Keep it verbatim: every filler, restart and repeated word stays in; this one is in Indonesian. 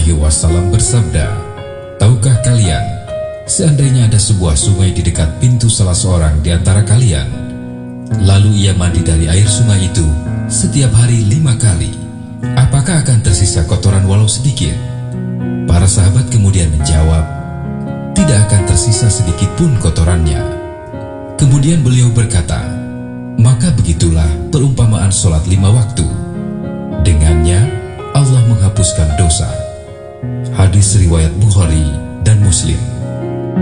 Alaihi Wasallam bersabda, "Tahukah kalian, seandainya ada sebuah sungai di dekat pintu salah seorang di antara kalian, lalu ia mandi dari air sungai itu setiap hari lima kali, apakah akan tersisa kotoran walau sedikit?" Para sahabat kemudian menjawab, "Tidak akan tersisa sedikit pun kotorannya." Kemudian beliau berkata, "Maka begitulah perumpamaan sholat lima waktu. Dengannya Allah menghapuskan dosa." Hadis riwayat Bukhari dan Muslim.